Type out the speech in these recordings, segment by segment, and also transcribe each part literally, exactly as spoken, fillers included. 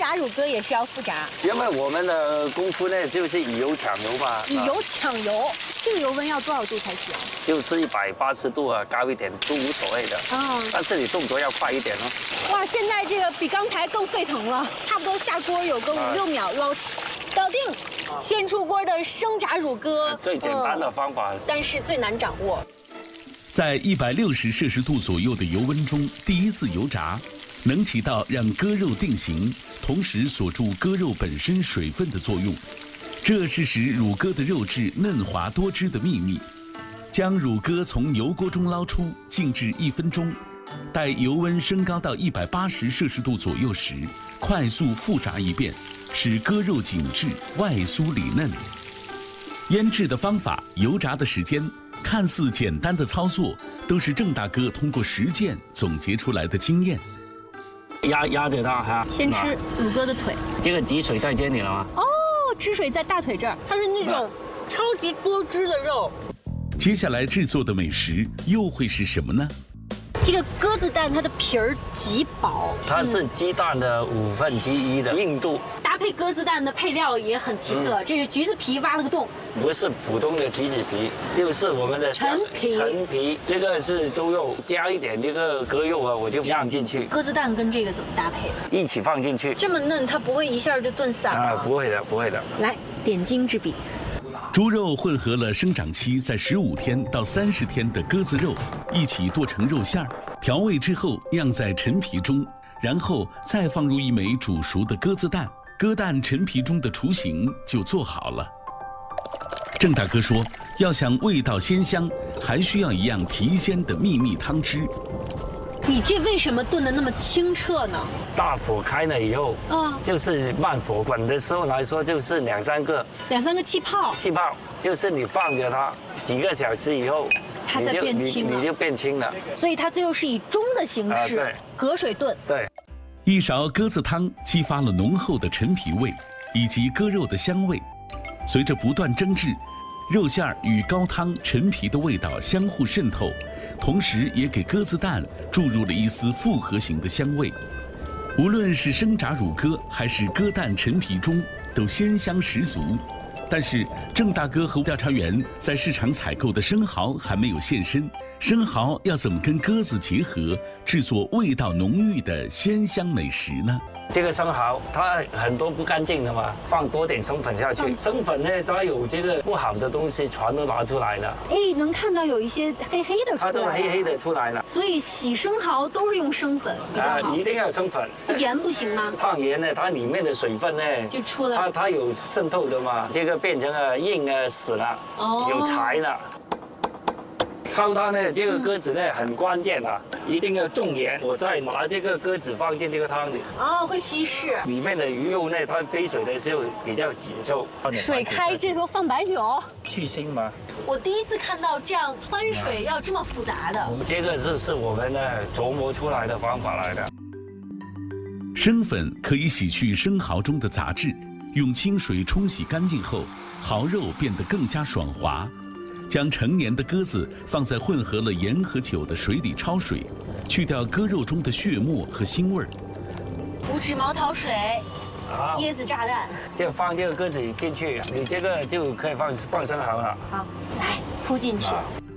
炸乳鸽也需要复炸？ 因为我们的功夫呢，就是以油抢油嘛。 以油抢油，这个油温要多少度才行？ 就是一百八十度啊，高一点都无所谓的。哦。但是你动作要快一点哦。 哇，现在这个比刚才更沸腾了，差不多下锅有个五六秒捞起，搞定。先出锅的生炸乳鸽， 最简单的方法， 但是最难掌握。 在一百六十摄氏度左右的油温中，第一次油炸，能起到让鸽肉定型，同时锁住鸽肉本身水分的作用。这是使乳鸽的肉质嫩滑多汁的秘密。将乳鸽从油锅中捞出，静置一分钟，待油温升高到一百八十摄氏度左右时，快速复炸一遍，使鸽肉紧致、外酥里嫩。腌制的方法、油炸的时间，看似简单的操作，都是郑大哥通过实践总结出来的经验。 压压着它哈， 先吃乳鸽的腿。 这个积水在这里了吗？ 哦，汁水在大腿这儿，它是那种超级多汁的肉。 接下来制作的美食又会是什么呢？ 这个鸽子蛋它的皮儿极薄， 它是鸡蛋的五分之一的硬度。 搭配鸽子蛋的配料也很奇特，嗯、这是橘子皮挖了个洞。 不是普通的橘子皮，就是我们的陈皮。 陈皮，这个是猪肉，加一点这个鸽肉啊，我就让进去。 鸽子蛋跟这个怎么搭配的？ 一起放进去。 这么嫩，它不会一下就炖散吗？ 啊，不会的，不会的。 来，点睛之笔。 猪肉混合了生长期在十五天到三十天的鸽子肉，一起剁成肉馅儿，调味之后酿在陈皮中，然后再放入一枚煮熟的鸽子蛋，鸽蛋陈皮中的雏形就做好了。郑大哥说，要想味道鲜香，还需要一样提鲜的秘密汤汁。 你这为什么炖得那么清澈呢？ 大火开了以后，嗯，就是慢火滚的时候来说，就是两三个， 两三个气泡， 气泡就是你放着它几个小时以后， 它在变清了， 你就变清了。 所以它最后是以盅的形式， 对， 隔水炖。 对， 一勺鸽子汤激发了浓厚的陈皮味以及鸽肉的香味，随着不断蒸制，肉馅儿与高汤、陈皮的味道相互渗透。同时也给鸽子蛋注入了一丝复合型的香味，无论是生炸乳鸽还是鸽蛋陈皮中，都鲜香十足。但是郑大哥和调查员在市场采购的生蚝还没有现身，生蚝要怎么跟鸽子结合，制作味道浓郁的鲜香美食呢？ 这个生蚝它很多不干净的嘛，放多点生粉下去。嗯、生粉呢，它有这个不好的东西全都拿出来了。 哎，能看到有一些黑黑的出来。它都黑黑的出来了。 所以洗生蚝都是用生粉比较好。 啊，一定要生粉。 盐不行吗？ 放盐呢，它里面的水分呢就出来。 它它有渗透的嘛，这个变成了硬啊死了，哦、有柴了。焯它呢，这个鸽子呢很关键啊，一定要重盐。我再拿这个鸽子放进这个汤里， 哦，会稀释。 里面的鱼肉呢，它飞水的时候比较紧凑。 水开，这时候放白酒， 去腥嘛。 我第一次看到这样汆水要这么复杂的。 这个是是我们呢琢磨出来的方法来的。 生粉可以洗去生蚝中的杂质，用清水冲洗干净后，蚝肉变得更加爽滑。将成年的鸽子放在混合了盐和酒的水里焯水，去掉鸽肉中的血沫和腥味儿。 五指毛桃水，椰子炸弹， 就放这个鸽子进去，你这个就可以放放生蚝了。 好，来铺进去。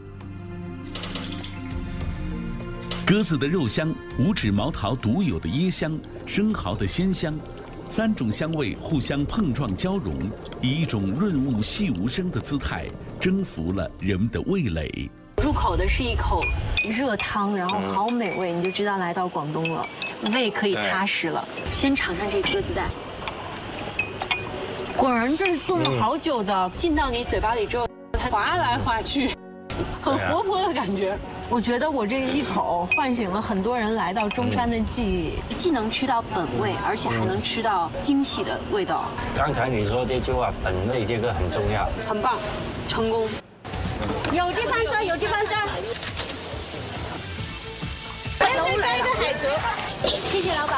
鸽子的肉香，五指毛桃独有的椰香，生蚝的鲜香。三种香味互相碰撞交融，以一种润物细无声的姿态征服了人们的味蕾。 入口的是一口热汤，然后好美味，你就知道来到广东了，胃可以踏实了。先尝尝这鸽子蛋，果然这是炖了好久的，进到你嘴巴里之后，它滑来滑去，很活泼的感觉。我觉得我这一口唤醒了很多人来到中山的记忆，既能吃到本味，而且还能吃到惊喜的味道。 刚才你说这句话，本味这个很重要， 很棒，成功。有这番砖，有这番砖。再加一个海蜇，谢谢老板。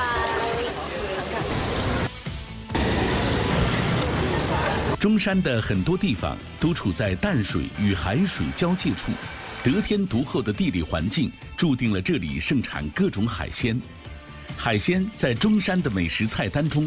中山的很多地方都处在淡水与海水交界处。得天独厚的地理环境注定了这里盛产各种海鲜。海鲜在中山的美食菜单中